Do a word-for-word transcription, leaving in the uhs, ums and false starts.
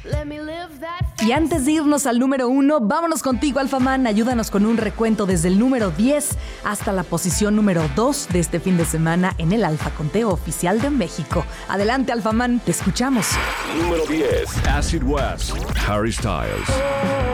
Y antes de irnos al número uno, vámonos contigo, Alphaman. Ayúdanos con un recuento desde el número diez hasta la posición número dos de este fin de semana en el Alfa Conteo Oficial de México. Adelante, Alphaman, te escuchamos. Número diez. Acid West, Harry Styles.